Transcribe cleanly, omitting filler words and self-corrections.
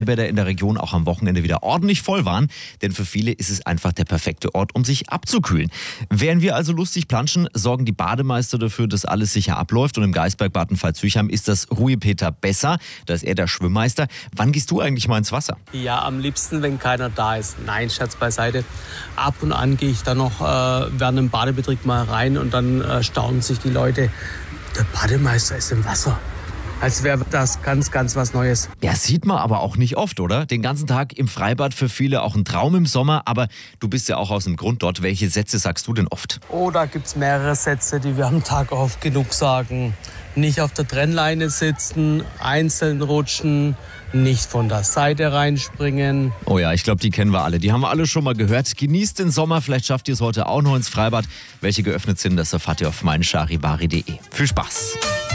Freibäder in der Region auch am Wochenende wieder ordentlich voll waren. Denn für viele ist es einfach der perfekte Ort, um sich abzukühlen. Während wir also lustig planschen, sorgen die Bademeister dafür, dass alles sicher abläuft. Und im Geisberg-Bad Pfalz-Züchheim ist das Ruhepeter besser. Da ist er der Schwimmmeister. Wann gehst du eigentlich mal ins Wasser? Ja, am liebsten, wenn keiner da ist. Nein, Scherz beiseite. Ab und an gehe ich dann noch während dem Badebetrieb mal rein und dann staunen sich die Leute. Der Bademeister ist im Wasser. Als wäre das ganz, ganz was Neues. Ja, sieht man aber auch nicht oft, oder? Den ganzen Tag im Freibad für viele auch ein Traum im Sommer. Aber du bist ja auch aus dem Grund dort. Welche Sätze sagst du denn oft? Oh, da gibt's mehrere Sätze, die wir am Tag oft genug sagen. Nicht auf der Trennleine sitzen, einzeln rutschen, nicht von der Seite reinspringen. Oh ja, ich glaube, die kennen wir alle. Die haben wir alle schon mal gehört. Genießt den Sommer. Vielleicht schafft ihr es heute auch noch ins Freibad. Welche geöffnet sind, das erfahrt ihr auf meincharivari.de. Viel Spaß!